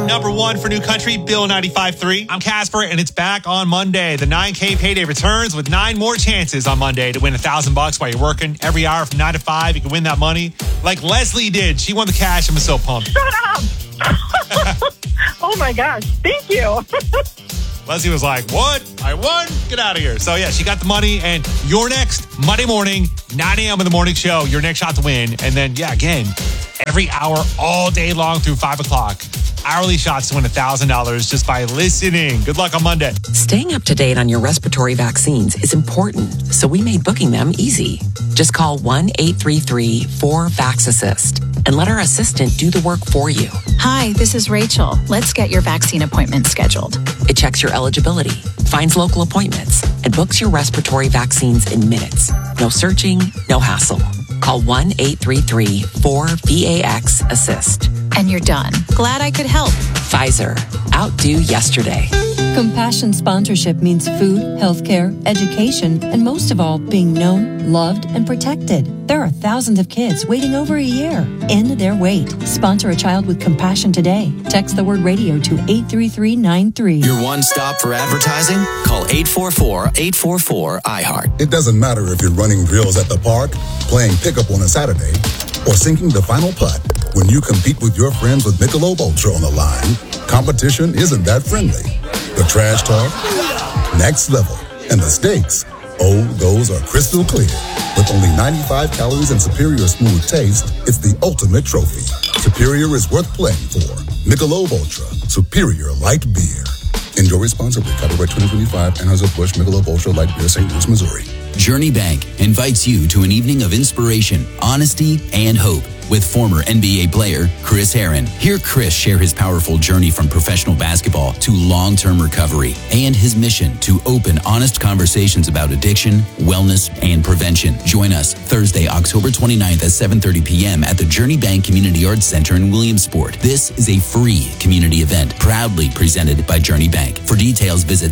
number one for New Country, Bill 95.3. I'm Casper, and it's back on Monday. The 9K payday returns with 9 more chances on Monday to win $1,000 while you're working. Every hour from 9 to 5, you can win that money like Leslie did. She won the cash and was so pumped. Shut up! Oh, my gosh. Thank you. Leslie was like, what? I won? Get out of here. So, yeah, she got the money, and you're next Monday morning, 9 a.m. in the morning show, your next shot to win. And then, yeah, again, every hour, all day long through 5 o'clock. Hourly shots to win $1,000 just by listening. Good luck on Monday. Staying up to date on your respiratory vaccines is important, so we made booking them easy. Just call 1-833-4-VAX-ASSIST and let our assistant do the work for you. Hi, this is Rachel. Let's get your vaccine appointment scheduled. It checks your eligibility, finds local appointments, and books your respiratory vaccines in minutes. No searching, no hassle. Call 1-833-4-VAX-ASSIST. And you're done. Glad I could help. Pfizer. Outdo yesterday. Compassion sponsorship means food, healthcare, education, and most of all, being known, loved, and protected. There are thousands of kids waiting over a year. End their wait. Sponsor a child with compassion today. Text the word radio to 83393. Your one stop for advertising? Call 844-844-iHeart. It doesn't matter if you're running drills at the park, playing pickup on a Saturday, or sinking the final putt. When you compete with your friends with Michelob Ultra on the line, competition isn't that friendly. The trash talk, next level, and the stakes, oh, those are crystal clear. With only 95 calories and superior smooth taste, it's the ultimate trophy. Superior is worth playing for. Michelob Ultra, superior light beer. Enjoy responsibly. Copyright 2025, Anheuser-Busch Michelob Ultra Light Beer, St. Louis, Missouri. Journey Bank invites you to an evening of inspiration, honesty, and hope with former NBA player Chris Herron. Hear Chris share his powerful journey from professional basketball to long-term recovery and his mission to open, honest conversations about addiction, wellness, and prevention. Join us Thursday, October 29th at 7:30 p.m. at the Journey Bank Community Arts Center in Williamsport. This is a free community event proudly presented by Journey Bank. For details, visit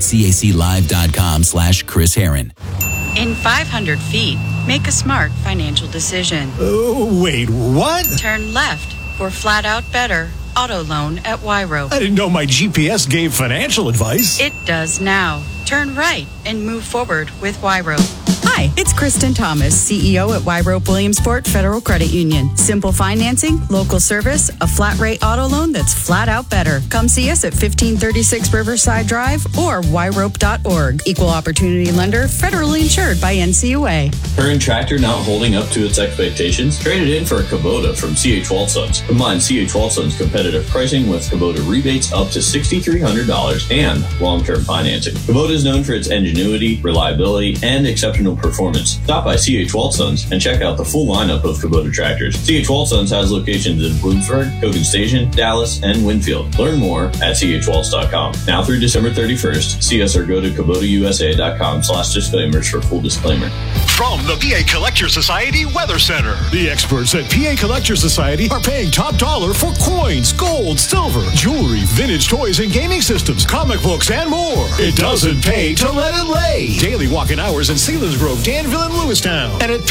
caclive.com/Chris Herron. In 500 feet, make a smart financial decision. Wait, what? Turn left for Flat Out Better Auto Loan at Wyro. I didn't know my GPS gave financial advice. It does now. Turn right and move forward with Wyro. Hi, it's Kristen Thomas, CEO at Wyro Williamsport Federal Credit Union. Simple financing, local service, a flat rate auto loan that's flat out better. Come see us at 1536 Riverside Drive or wyrope.org. Equal opportunity lender, federally insured by NCUA. Current tractor not holding up to its expectations? Trade it in for a Kubota from C.H. Waltons. Combine C.H. Waltons' competitive pricing with Kubota rebates up to $6,300 and long-term financing. Kubota is known for its ingenuity, reliability, and exceptional performance. Stop by C.H. Waltons and check out the full lineup of Kubota tractors. C.H. Waltons has locations in Bloomsburg, Cogan Station, Dallas, and Winfield. Learn more at chwaltz.com. Now through December 31st, see us or go to KubotaUSA.com/disclaimers for full disclaimer. From the PA Collector Society Weather Center, the experts at PA Collector Society are paying top dollar for coins, gold, silver, jewelry, vintage toys and gaming systems, comic books, and more. It doesn't pay to let it lay. Daily walk-in hours in Selinsgrove, Danville, and Lewistown, and at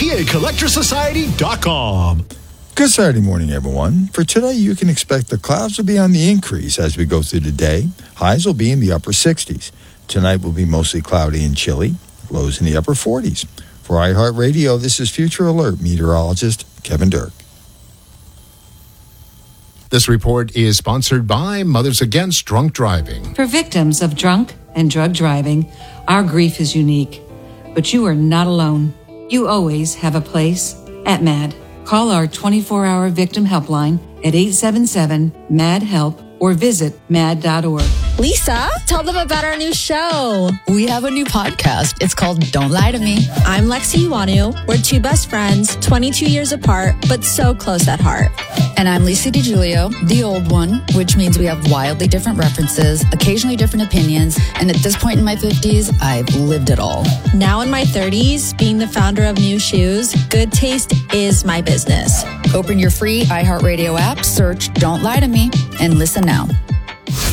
PACollectorsociety.com. Good Saturday morning, everyone. For today, you can expect the clouds will be on the increase as we go through the day. Highs will be in the upper 60s. Tonight will be mostly cloudy and chilly. Lows in the upper 40s. For iHeartRadio, this is Future Alert meteorologist Kevin Dirk. This report is sponsored by Mothers Against Drunk Driving. For victims of drunk and drug driving, our grief is unique. But you are not alone. You always have a place at MAD. Call our 24-hour victim helpline at 877-MAD-HELP or visit mad.org. Lisa, tell them about our new show. We have a new podcast. It's called Don't Lie to Me. I'm Lexi Iwanu. We're two best friends, 22 years apart, but so close at heart. And I'm Lisa DiGiulio, the old one, which means we have wildly different references, occasionally different opinions, and at this point in my 50s, I've lived it all. Now in my 30s, being the founder of New Shoes, good taste is my business. Open your free iHeartRadio app, search Don't Lie to Me, and listen now.